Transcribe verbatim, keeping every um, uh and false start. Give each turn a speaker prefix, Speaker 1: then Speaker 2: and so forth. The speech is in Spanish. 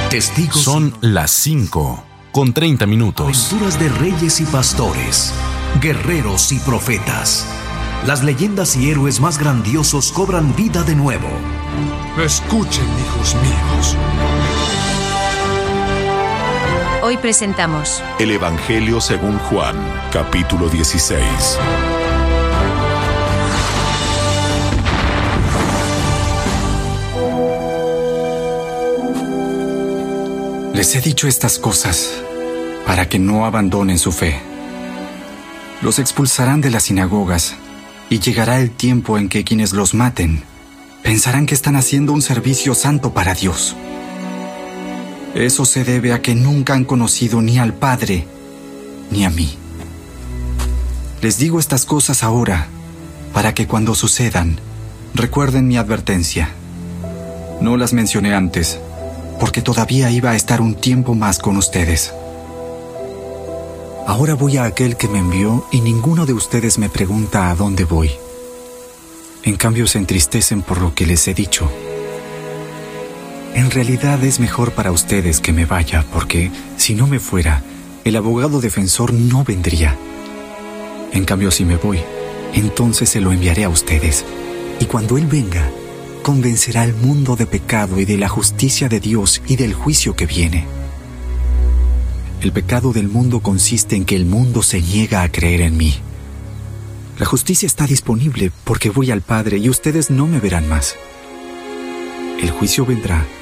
Speaker 1: Testigos.
Speaker 2: Son las cinco con treinta minutos.
Speaker 1: Aventuras de reyes y pastores, guerreros y profetas. Las leyendas y héroes más grandiosos cobran vida de nuevo.
Speaker 3: Escuchen, hijos míos.
Speaker 4: Hoy presentamos
Speaker 5: El Evangelio según Juan, capítulo dieciséis.
Speaker 6: Les he dicho estas cosas para que no abandonen su fe. Los expulsarán de las sinagogas y llegará el tiempo en que quienes los maten pensarán que están haciendo un servicio santo para Dios. Eso se debe a que nunca han conocido ni al Padre ni a mí. Les digo estas cosas ahora para que cuando sucedan recuerden mi advertencia. No las mencioné antes porque todavía iba a estar un tiempo más con ustedes. Ahora voy a aquel que me envió y ninguno de ustedes me pregunta a dónde voy. En cambio se entristecen por lo que les he dicho. En realidad es mejor para ustedes que me vaya, porque si no me fuera, el abogado defensor no vendría. En cambio, si me voy, entonces se lo enviaré a ustedes. Y cuando él venga, convencerá al mundo de pecado y de la justicia de Dios y del juicio que viene. El pecado del mundo consiste en que el mundo se niega a creer en mí. La justicia está disponible porque voy al Padre y ustedes no me verán más. El juicio vendrá